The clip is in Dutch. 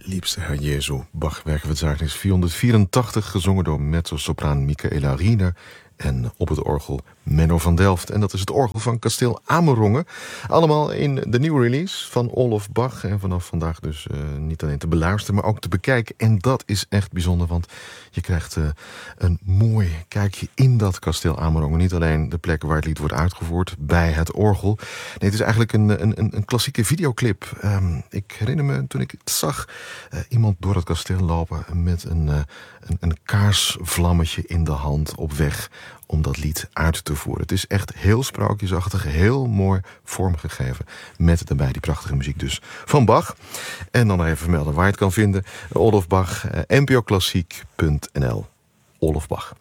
Liebste Herr Jesu, Bach werkverzeichnis 484, gezongen door mezzo-sopraan Michaela Riener en op het orgel Menno van Delft. En dat is het orgel van Kasteel Amerongen. Allemaal in de nieuwe release van Olof Bach. En vanaf vandaag dus niet alleen te beluisteren, maar ook te bekijken. En dat is echt bijzonder, want je krijgt een mooi kijkje in dat Kasteel Amerongen. Niet alleen de plek waar het lied wordt uitgevoerd, bij het orgel. Nee, het is eigenlijk een klassieke videoclip. Ik herinner me toen ik het zag, iemand door het kasteel lopen met een kaarsvlammetje in de hand op weg om dat lied uit te voeren. Het is echt heel sprookjesachtig, heel mooi vormgegeven. Met daarbij die prachtige muziek dus van Bach. En dan nog even vermelden waar je het kan vinden. Olof Bach, npoklassiek.nl. Olof Bach.